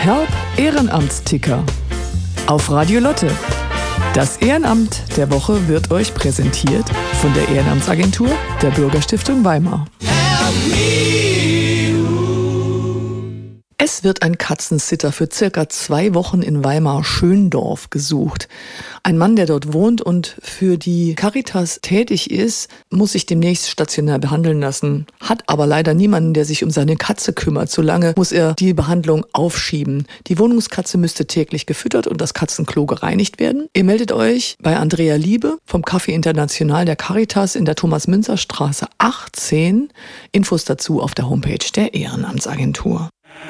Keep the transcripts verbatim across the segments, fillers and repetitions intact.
Help Ehrenamtsticker auf Radio Lotte. Das Ehrenamt der Woche wird euch präsentiert von der Ehrenamtsagentur der Bürgerstiftung Weimar. Es wird ein Katzensitter für circa zwei Wochen in Weimar-Schöndorf gesucht. Ein Mann, der dort wohnt und für die Caritas tätig ist, muss sich demnächst stationär behandeln lassen, hat aber leider niemanden, der sich um seine Katze kümmert. Solange muss er die Behandlung aufschieben. Die Wohnungskatze müsste täglich gefüttert und das Katzenklo gereinigt werden. Ihr meldet euch bei Andrea Liebe vom Café International der Caritas in der Thomas-Münzer-Straße achtzehn. Infos dazu auf der Homepage der Ehrenamtsagentur.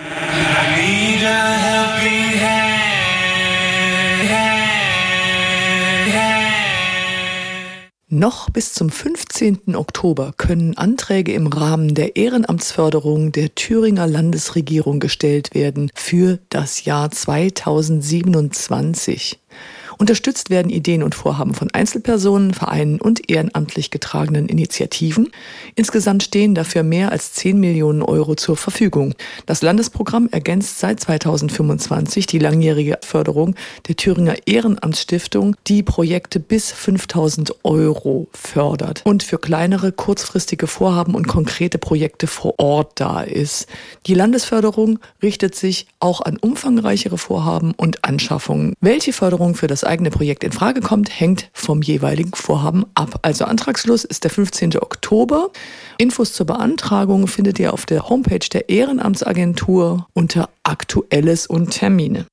Noch bis zum fünfzehnten Oktober können Anträge im Rahmen der Ehrenamtsförderung der Thüringer Landesregierung gestellt werden für das Jahr zweitausendsiebenundzwanzig. Unterstützt werden Ideen und Vorhaben von Einzelpersonen, Vereinen und ehrenamtlich getragenen Initiativen. Insgesamt stehen dafür mehr als zehn Millionen Euro zur Verfügung. Das Landesprogramm ergänzt seit zweitausendfünfundzwanzig die langjährige Förderung der Thüringer Ehrenamtsstiftung, die Projekte bis fünftausend Euro fördert und für kleinere, kurzfristige Vorhaben und konkrete Projekte vor Ort da ist. Die Landesförderung richtet sich auch an umfangreichere Vorhaben und Anschaffungen. Welche Förderung für das eigene Projekt in Frage kommt, hängt vom jeweiligen Vorhaben ab. Also Antragsschluss ist der fünfzehnten Oktober. Infos zur Beantragung findet ihr auf der Homepage der Ehrenamtsagentur unter Aktuelles und Termine.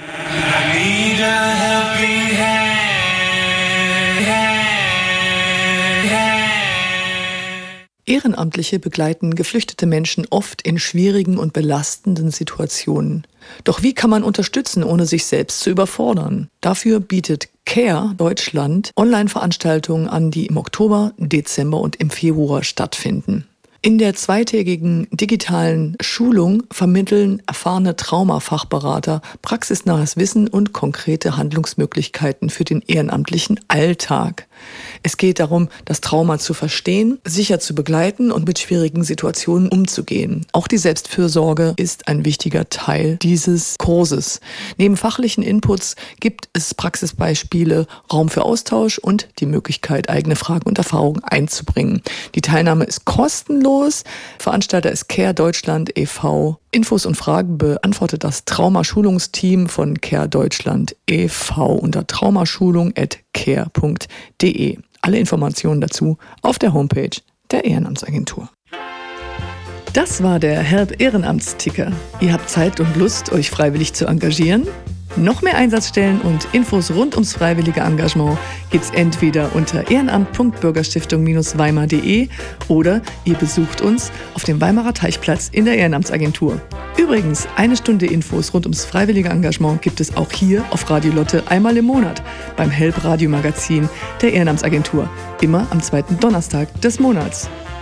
Ehrenamtliche begleiten geflüchtete Menschen oft in schwierigen und belastenden Situationen. Doch wie kann man unterstützen, ohne sich selbst zu überfordern? Dafür bietet CARE Deutschland Online-Veranstaltungen an, die im Oktober, Dezember und im Februar stattfinden. In der zweitägigen digitalen Schulung vermitteln erfahrene Traumafachberater praxisnahes Wissen und konkrete Handlungsmöglichkeiten für den ehrenamtlichen Alltag. Es geht darum, das Trauma zu verstehen, sicher zu begleiten und mit schwierigen Situationen umzugehen. Auch die Selbstfürsorge ist ein wichtiger Teil dieses Kurses. Neben fachlichen Inputs gibt es Praxisbeispiele, Raum für Austausch und die Möglichkeit, eigene Fragen und Erfahrungen einzubringen. Die Teilnahme ist kostenlos. Veranstalter ist CARE Deutschland e V Infos und Fragen beantwortet das Traumaschulungsteam von CARE Deutschland e V unter traumaschulung at care punkt de. Alle Informationen dazu auf der Homepage der Ehrenamtsagentur. Das war der Help Ehrenamtsticker. Ihr habt Zeit und Lust, euch freiwillig zu engagieren? Noch mehr Einsatzstellen und Infos rund ums freiwillige Engagement gibt's entweder unter ehrenamt punkt bürgerstiftung Bindestrich weimar punkt de oder ihr besucht uns auf dem Weimarer Teichplatz in der Ehrenamtsagentur. Übrigens, eine Stunde Infos rund ums freiwillige Engagement gibt es auch hier auf Radio Lotte einmal im Monat beim Help Radio Magazin der Ehrenamtsagentur, immer am zweiten Donnerstag des Monats.